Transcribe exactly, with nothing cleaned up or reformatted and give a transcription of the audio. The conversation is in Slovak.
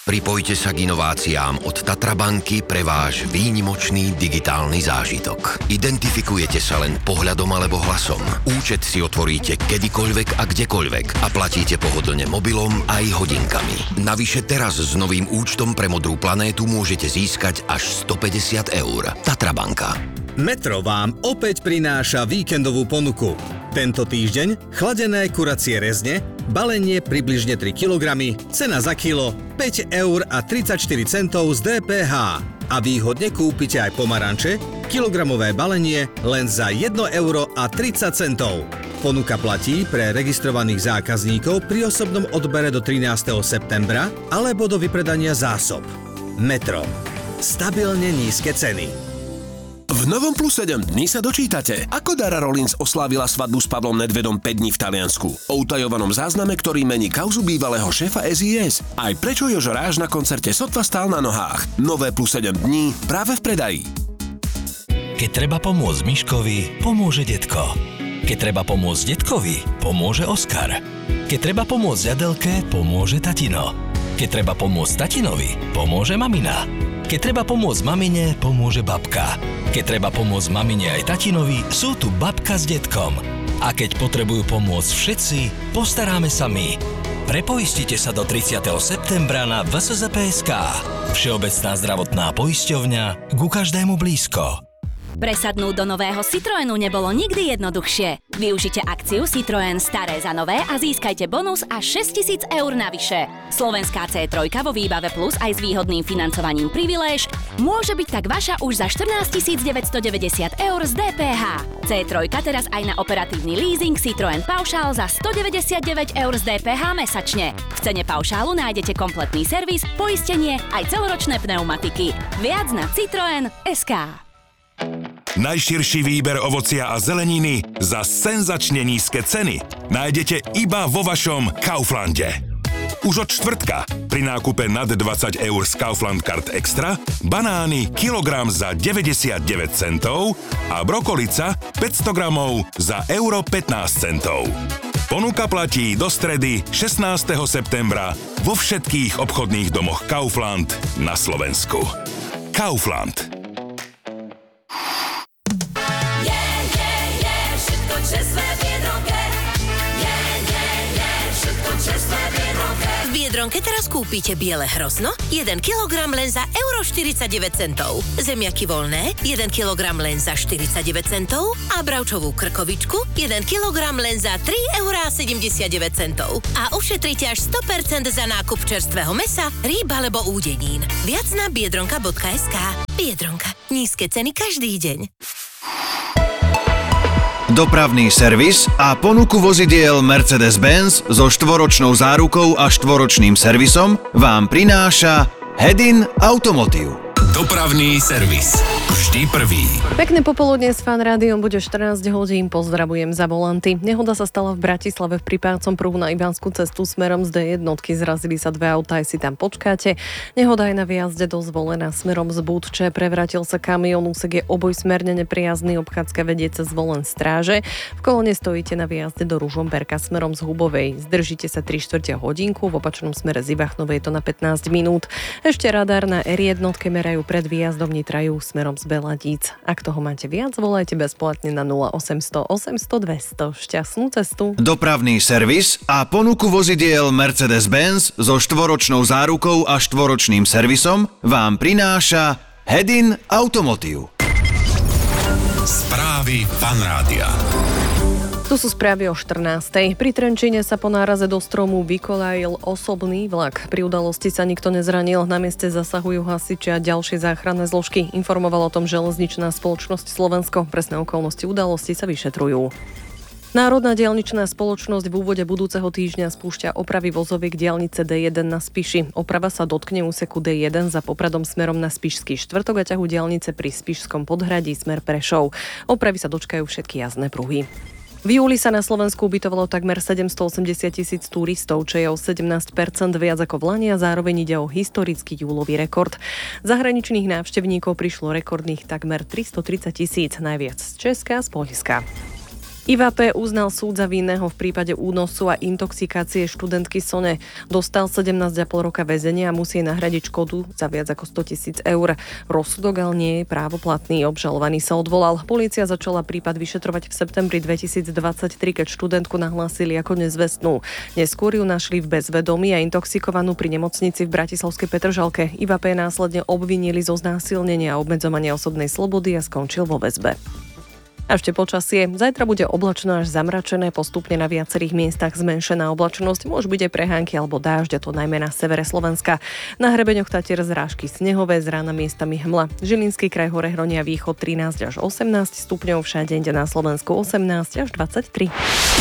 Pripojte sa k inováciám od Tatra banky pre váš výnimočný digitálny zážitok. Identifikujete sa len pohľadom alebo hlasom. Účet si otvoríte kedykoľvek a kdekoľvek a platíte pohodlne mobilom aj hodinkami. Navyše teraz s novým účtom pre Modrú planétu môžete získať až stopäťdesiat eur. Tatra banka. Metro vám opäť prináša víkendovú ponuku. Tento týždeň chladené kuracie rezne, balenie približne tri kilogramy, cena za kilo päť eur a tridsaťštyri centov z dé pé há. A výhodne kúpite aj pomaranče, kilogramové balenie len za jedno euro a tridsať centov. Ponuka platí pre registrovaných zákazníkov pri osobnom odbere do trinásteho septembra alebo do vypredania zásob. Metro. Stabilne nízke ceny. V novom Plus sedem dní sa dočítate, ako Dara Rollins oslávila svadbu s Pavlom Nedvedom päť dní v Taliansku. O utajovanom zázname, ktorý mení kauzu bývalého šéfa es í es. Aj prečo Jožo Ráž na koncerte sotva stál na nohách. Nové Plus sedem dní práve v predaji. Keď treba pomôcť Miškovi, pomôže detko. Keď treba pomôcť detkovi, pomôže Oskar. Keď treba pomôcť Adelke, pomôže tatino. Keď treba pomôcť tatinovi, pomôže mamina. Keď treba pomôcť mamine, pomôže babka. Keď treba pomôcť mamine aj tatinovi, sú tu babka s detkom. A keď potrebujú pomôcť všetci, postaráme sa my. Prepoistite sa do tridsiateho septembra na vé es zet pé bodka es ká. Všeobecná zdravotná poisťovňa, ku každému blízko. Presadnúť do nového Citroenu nebolo nikdy jednoduchšie. Využite akciu Citroen staré za nové a získajte bonus až šesťtisíc eur navyše. Slovenská cé tri vo výbave plus aj s výhodným financovaním Priviléž môže byť tak vaša už za štrnásťtisíc deväťstodeväťdesiat eur z dé pé há. cé tri teraz aj na operatívny leasing Citroen Paušál za stodeväťdesiatdeväť eur z dé pé há mesačne. V cene paušálu nájdete kompletný servis, poistenie aj celoročné pneumatiky. Viac na citroen bodka es ká. Najširší výber ovocia a zeleniny za senzačne nízke ceny nájdete iba vo vašom Kauflande. Už od štvrtka pri nákupe nad dvadsať eur z Kaufland Card Extra banány kilogram za deväťdesiatdeväť centov a brokolica päťsto gramov za euro pätnásť centov. Ponuka platí do stredy šestnásteho septembra vo všetkých obchodných domoch Kaufland na Slovensku. Kaufland. V Biedronke teraz kúpite biele hrozno, jeden kilogram len za euro štyridsaťdeväť centov. Zemiaky voľné, jeden kilogram len za štyridsaťdeväť centov a bravčovú krkovičku, jeden kilogram len za tri eurá sedemdesiatdeväť centov. A ušetrite až sto percent za nákup čerstvého mesa, rýb alebo údenín. Viac na biedronka bodka es ká. Biedronka. Nízke ceny každý deň. Dopravný servis a ponuku vozidiel Mercedes-Benz so štvoročnou zárukou a štvoročným servisom vám prináša Hedin Automotive. Dopravný servis. Vždy prvý. Pekné popoludne s Fan Rádiom, bude štrnásť hodín, pozdravujem za volanty. Nehoda sa stala v Bratislave v pripájacom pruhu na Ibanskú cestu smerom z dé jednotky, zrazili sa dve autá, aj si tam počkáte. Nehoda aj na výjazde do Zvolena smerom z Budče, prevrátil sa kamión, úsek je obojsmerne nepriazný, obchádzka vedie cez Zvolen stráže. V kolóne stojíte na výjazde do Ružomberka smerom z Hubovej. Zdržíte sa tri štvrte hodinku, v opačnom smere z Ivachnovej je to na pätnásť minút. Ešte radar na er jedna merajú pred výjazdom Nitrajú smerom z Beladíc. Ak toho máte viac, volajte bezplatne na nula osemsto osemsto dvesto. Šťastnú cestu. Dopravný servis a ponuku vozidiel Mercedes-Benz so štvoročnou zárukou a štvoročným servisom vám prináša Hedin Automotive. Správy Fan Rádia. Tu sú správy o štrnástej. Pri Trenčíne sa po náraze do stromu vykolajil osobný vlak. Pri udalosti sa nikto nezranil, na mieste zasahujú hasiči a ďalšie záchranné zložky. Informoval o tom železničná spoločnosť Slovensko. Presné okolnosti udalosti sa vyšetrujú. Národná diaľničná spoločnosť v úvode budúceho týždňa spúšťa opravy vozoviek diaľnice dé jeden na Spiši. Oprava sa dotkne úseku dé jeden za Popradom smerom na Spišský štvrtok a ťahu diaľnice pri Spišskom Podhradí smer Prešov. Opravy sa dočkajú všetky jazdné pruhy. V júli sa na Slovensku ubytovalo takmer sedemstoosemdesiat tisíc turistov, čo je o sedemnásť percent viac ako v lani a zároveň ide o historický júlový rekord. Zahraničných návštevníkov prišlo rekordných takmer tristotridsať tisíc, najviac z Česka a z Poľska. í vé pé uznal súd za vinného v prípade únosu a intoxikácie študentky Sone. Dostal sedemnásť a pol roka väzenia a musí nahradiť škodu za viac ako sto tisíc eur. Rozsudok ale nie je právoplatný. Obžalovaný sa odvolal. Polícia začala prípad vyšetrovať v septembri dvetisícdvadsaťtri, keď študentku nahlásili ako nezvestnú. Neskôr ju našli v bezvedomí a intoxikovanú pri nemocnici v bratislavskej Petržalke. í vé pé následne obvinili zo znásilnenia a obmedzovania osobnej slobody a skončil vo väzbe. A ešte počasie. Zajtra bude oblačno až zamračené, postupne na viacerých miestach zmenšená oblačnosť. Môžu byť aj prehánky alebo dážď, a to najmä na severe Slovenska. Na hrebeňoch Tatier zrážky snehové, z rána miestami hmla. Žilinský kraj, hore Hronia, východ trinásť až osemnásť stupňov, všade inde na Slovensku osemnásť až dvadsaťtri.